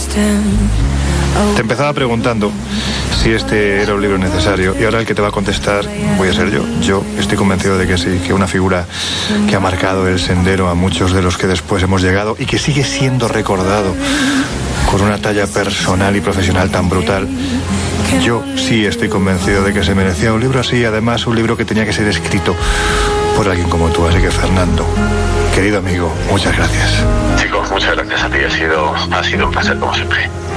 Te empezaba preguntando si este era un libro necesario y ahora el que te va a contestar voy a ser yo. Yo estoy convencido de que sí, que una figura que ha marcado el sendero a muchos de los que después hemos llegado y que sigue siendo recordado con una talla personal y profesional tan brutal. Yo sí estoy convencido de que se merecía un libro así, además un libro que tenía que ser escrito por alguien como tú. Así que, Fernando, querido amigo, muchas gracias. Chicos, muchas gracias a ti, ha sido un placer como siempre.